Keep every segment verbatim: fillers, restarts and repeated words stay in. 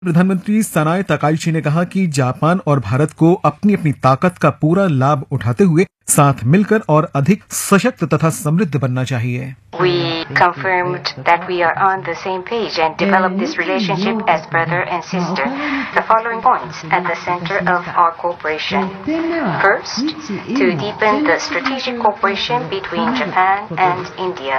प्रधानमंत्री सनाए तकाइची ने कहा कि जापान और भारत को अपनी अपनी ताकत का पूरा लाभ उठाते हुए साथ मिलकर और अधिक सशक्त तथा समृद्ध बनना चाहिए। We confirmed that we are on the same page and develop this relationship as brother and sister. The following points at the center of our cooperation. First, to deepen the strategic cooperation between Japan and India.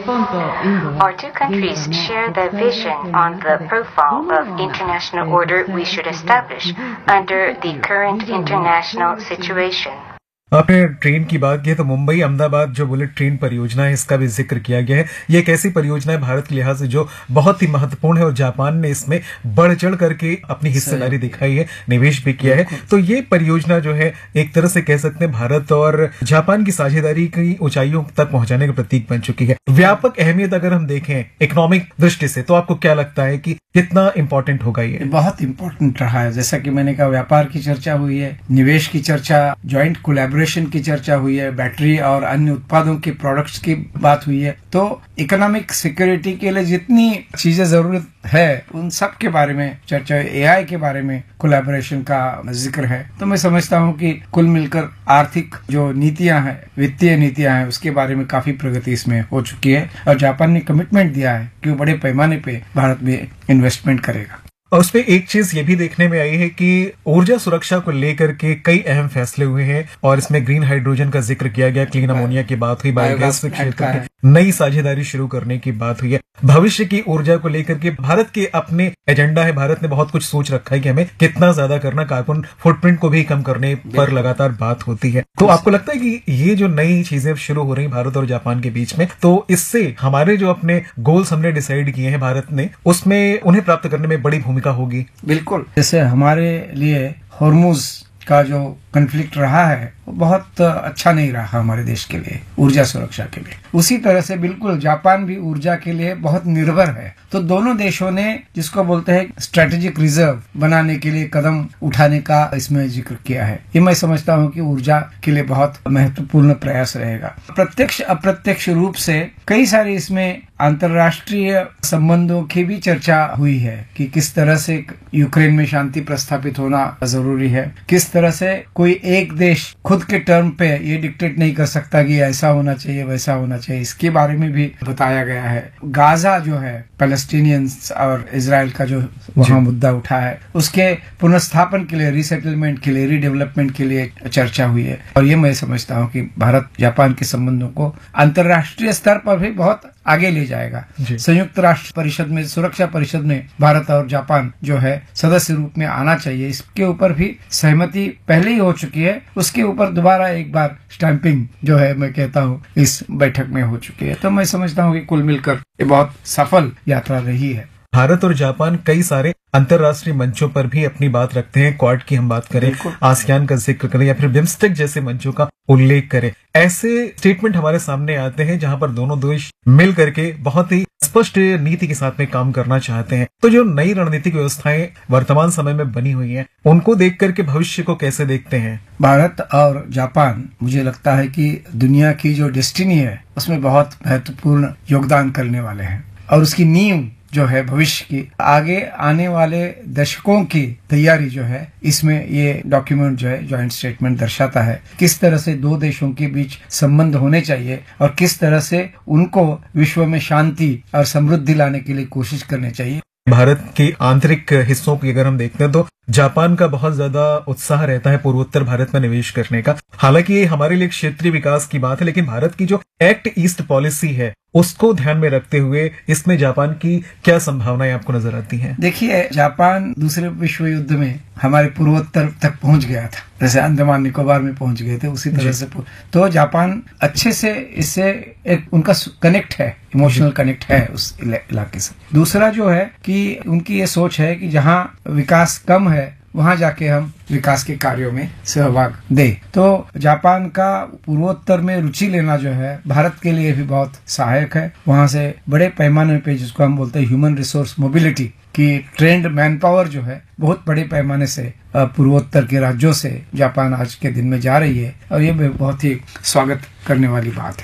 Our two countries share the vision on the profile of international order we should establish under the current international situation. आपने train की बात की तो मुंबई अहमदाबाद जो bullet train परियोजना है इसका भी जिक्र किया गया है। ये एक ऐसी परियोजना है भारत के लिहाज से जो बहुत ही महत्वपूर्ण है और जापान ने इसमें बढ़ चढ़ करके अपनी हिस्सेदारी दिखाई है, निवेश भी किया है। तो ये परियोजना जो है एक तरह से कह सकते हैं भारत और जापान की साझेदारी की ऊंचाइयों तक पहुंचाने का प्रतीक बन चुकी है। व्यापक अहमियत अगर हम देखें इकोनॉमिक दृष्टि से तो आपको क्या लगता है कि कितना इंपॉर्टेंट होगा ये? बहुत इंपॉर्टेंट रहा है। जैसा कि मैंने कहा, व्यापार की चर्चा हुई है, निवेश की चर्चा, ज्वाइंट कोलैबोरेशन की चर्चा हुई है, बैटरी और अन्य उत्पादों के प्रोडक्ट्स की बात हुई है। तो इकोनॉमिक सिक्योरिटी के लिए जितनी चीजें जरूरत है उन सब के बारे में चर्चा, एआई के बारे में कोलैबोरेशन का जिक्र है। तो मैं समझता हूं कि कुल मिलकर आर्थिक जो नीतियां हैं, वित्तीय नीतियां हैं, उसके बारे में काफी प्रगति इसमें हो चुकी है और जापान ने कमिटमेंट दिया है कि वो बड़े पैमाने पे भारत में इन्वेस्टमेंट करेगा। और उसपे एक चीज ये भी देखने में आई है कि ऊर्जा सुरक्षा को लेकर के कई अहम फैसले हुए हैं और इसमें ग्रीन हाइड्रोजन का जिक्र किया गया, क्लीन अमोनिया की बात हुई, बायोगैस के क्षेत्र में नई साझेदारी शुरू करने की बात हुई है। भविष्य की ऊर्जा को लेकर के भारत के अपने एजेंडा है, भारत ने बहुत कुछ सोच रखा है कि हमें कितना ज्यादा करना, कार्बन फुटप्रिंट को भी कम करने पर लगातार बात होती है। तो आपको लगता है कि ये जो नई चीजें शुरू हो रही भारत और जापान के बीच में, तो इससे हमारे जो अपने गोल्स हमने डिसाइड किए हैं भारत ने, उसमें उन्हें प्राप्त करने में बड़ी भूमिका होगी? बिल्कुल। जैसे हमारे लिए हॉर्मुज का जो कन्फ्लिक्ट रहा है वो बहुत अच्छा नहीं रहा हमारे देश के लिए, ऊर्जा सुरक्षा के लिए। उसी तरह से बिल्कुल जापान भी ऊर्जा के लिए बहुत निर्भर है। तो दोनों देशों ने जिसको बोलते हैं स्ट्रेटेजिक रिजर्व बनाने के लिए कदम उठाने का इसमें जिक्र किया है। ये मैं समझता हूँ कि ऊर्जा के लिए बहुत महत्वपूर्ण प्रयास रहेगा। प्रत्यक्ष अप्रत्यक्ष रूप से कई सारे इसमें अंतर्राष्ट्रीय संबंधों की भी चर्चा हुई है कि किस तरह से यूक्रेन में शांति प्रस्थापित होना जरूरी है, किस तरह से कोई एक देश खुद के टर्म पे ये डिक्टेट नहीं कर सकता कि ऐसा होना चाहिए वैसा होना चाहिए। इसके बारे में भी बताया गया है। गाजा जो है, पैलेस्टीनियंस और इजराइल का जो वहाँ मुद्दा उठा है, उसके पुनर्स्थापन के लिए, रिसेटलमेंट के लिए, रीडेवलपमेंट के लिए चर्चा हुई है। और ये मैं समझता हूँ कि भारत जापान के संबंधों को अंतर्राष्ट्रीय स्तर पर भी बहुत आगे ले जाएगा। संयुक्त राष्ट्र परिषद में, सुरक्षा परिषद में भारत और जापान जो है सदस्य रूप में आना चाहिए। इसके ऊपर भी सहमति पहले ही हो चुकी है, उसके ऊपर दोबारा एक बार स्टैंपिंग जो है मैं कहता हूँ इस बैठक में हो चुकी है। तो मैं समझता हूँ कि कुल मिलकर ये बहुत सफल यात्रा रही है। भारत और जापान कई सारे अंतर्राष्ट्रीय मंचों पर भी अपनी बात रखते हैं। क्वाड की हम बात करें, आसियान का जिक्र करें या फिर बिम्स्टेक जैसे मंचों का उल्लेख करें, ऐसे स्टेटमेंट हमारे सामने आते हैं जहां पर दोनों देश मिल करके बहुत ही स्पष्ट नीति के साथ में काम करना चाहते हैं। तो जो नई रणनीतिक व्यवस्थाएं वर्तमान समय में बनी हुई हैं, उनको देख करके भविष्य को कैसे देखते हैं? भारत और जापान, मुझे लगता है कि दुनिया की जो डेस्टिनी है उसमें बहुत महत्वपूर्ण योगदान करने वाले हैं और उसकी नींव जो है भविष्य की, आगे आने वाले दशकों की तैयारी जो है, इसमें ये डॉक्यूमेंट जो है ज्वाइंट स्टेटमेंट दर्शाता है किस तरह से दो देशों के बीच संबंध होने चाहिए और किस तरह से उनको विश्व में शांति और समृद्धि लाने के लिए कोशिश करनी चाहिए। भारत के आंतरिक हिस्सों की अगर हम देखते हैं तो जापान का बहुत ज्यादा उत्साह रहता है पूर्वोत्तर भारत में निवेश करने का। हालांकि ये हमारे लिए क्षेत्रीय विकास की बात है, लेकिन भारत की जो एक्ट ईस्ट पॉलिसी है उसको ध्यान में रखते हुए इसमें जापान की क्या संभावनाएं आपको नजर आती हैं? देखिए, जापान दूसरे विश्व युद्ध में हमारे पूर्वोत्तर तक पहुंच गया था, जैसे अंडमान निकोबार में पहुंच गए थे, उसी तरह से तो जापान अच्छे से इससे एक उनका कनेक्ट है, इमोशनल कनेक्ट है उस इलाके से। दूसरा जो है कि उनकी ये सोच है कि जहाँ विकास कम है वहां जाके हम विकास के कार्यों में सहभाग दे। तो जापान का पूर्वोत्तर में रुचि लेना जो है भारत के लिए भी बहुत सहायक है। वहां से बड़े पैमाने पे, जिसको हम बोलते हैं ह्यूमन रिसोर्स मोबिलिटी की, ट्रेंड मैन पावर जो है बहुत बड़े पैमाने से पूर्वोत्तर के राज्यों से जापान आज के दिन में जा रही है और ये बहुत ही स्वागत करने वाली बात है।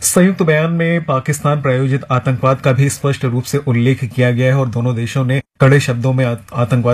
संयुक्त बयान में पाकिस्तान प्रायोजित आतंकवाद का भी स्पष्ट रूप से उल्लेख किया गया है और दोनों देशों ने कड़े शब्दों में आतंकवाद